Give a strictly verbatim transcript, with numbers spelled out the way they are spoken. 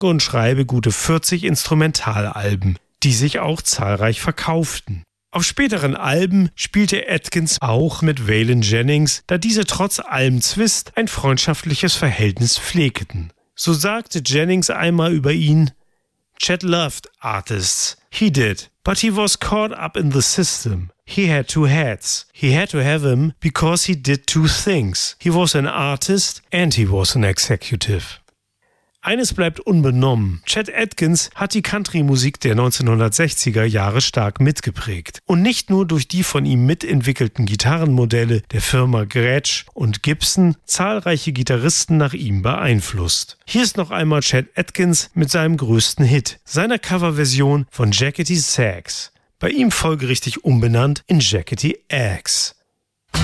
und schreibe gute vierzig Instrumentalalben, die sich auch zahlreich verkauften. Auf späteren Alben spielte Atkins auch mit Waylon Jennings, da diese trotz allem Zwist ein freundschaftliches Verhältnis pflegten. So sagte Jennings einmal über ihn: Chet loved artists. He did. But he was caught up in the system. He had two heads. He had to have him because he did two things. He was an artist and he was an executive. Eines bleibt unbenommen. Chet Atkins hat die Country-Musik der neunzehnhundertsechziger Jahre stark mitgeprägt. Und nicht nur durch die von ihm mitentwickelten Gitarrenmodelle der Firma Gretsch und Gibson zahlreiche Gitarristen nach ihm beeinflusst. Hier ist noch einmal Chet Atkins mit seinem größten Hit, seiner Coverversion von Jackety Sax. Bei ihm folgerichtig umbenannt in Jackety Axe.